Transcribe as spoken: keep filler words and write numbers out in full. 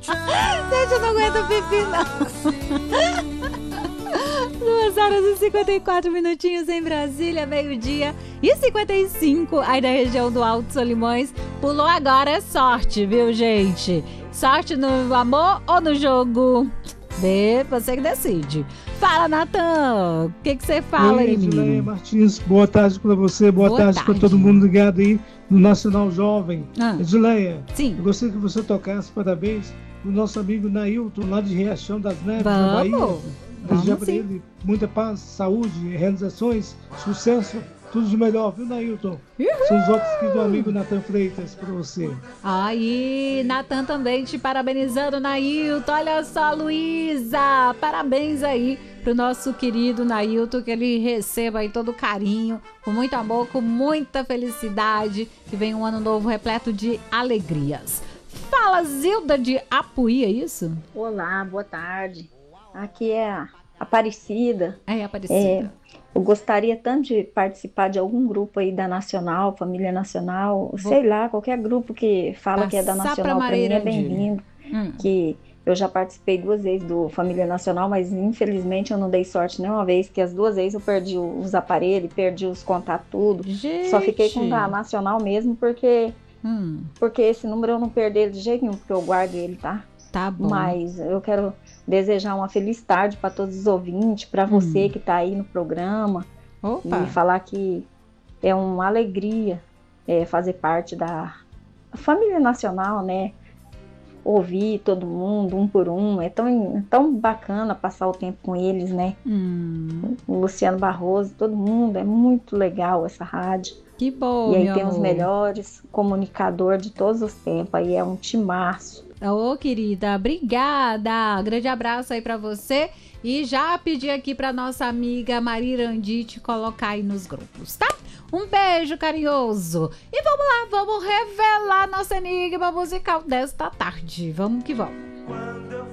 Gente, eu não aguento o pipi, não. duas horas e cinquenta e quatro minutinhos em Brasília, meio-dia e cinquenta e cinco aí da região do Alto Solimões. Pulou agora é sorte, viu, gente? Sorte no amor ou no jogo? Vê, você que decide. Fala, Natan, o que que você fala Oi, aí, menino? Edileia Martins, boa tarde para você, boa, Boa tarde, tarde. para todo mundo ligado aí no Nacional Jovem. Ah. Edileia, Sim. eu gostaria que você tocasse parabéns pro nosso amigo Nailton, lá de Riachão das Neves, na Vamos. Bahia. Vamos Desejar para sim. ele muita paz, saúde, realizações, sucesso, tudo de melhor, viu, Nailton? São os votos aqui do amigo Natan Freitas para você. Aí, Natan também te parabenizando, Nailton. Olha só, Luísa. Parabéns aí pro nosso querido Nailton, que ele receba aí todo o carinho, com muito amor, com muita felicidade, que venha um ano novo repleto de alegrias. Fala, Zilda de Apuí, é isso? Olá, boa tarde. Aqui é a Aparecida. É, Aparecida. É, eu gostaria tanto de participar de algum grupo aí da Nacional, Família Nacional, Vou sei lá, qualquer grupo que fala que é da passar pra Nacional, para mim é Mareirandi. bem-vindo. Hum. Que eu já participei duas vezes do Família Nacional, mas infelizmente eu não dei sorte nenhuma vez, que as duas vezes eu perdi os aparelhos, perdi os contatos, tudo. Gente. Só fiquei com a Nacional mesmo, porque, Hum, porque esse número eu não perdi ele de jeito nenhum, porque eu guardo ele, tá? tá bom. Mas eu quero desejar uma feliz tarde para todos os ouvintes, para você que está aí no programa, Opa. e falar que é uma alegria é, fazer parte da família nacional, né? Ouvir todo mundo, um por um, é tão, tão bacana passar o tempo com eles, né? Hum, O Luciano Barroso, todo mundo, é muito legal essa rádio. que bom, E aí meu tem os amor. melhores comunicadores de todos os tempos, aí é um timaço. Ô, querida, obrigada. Grande abraço aí pra você. E já pedi aqui pra nossa amiga Marirandi te colocar aí nos grupos, tá? Um beijo carinhoso. E vamos lá, vamos revelar nosso enigma musical desta tarde. Vamos que vamos. Quando eu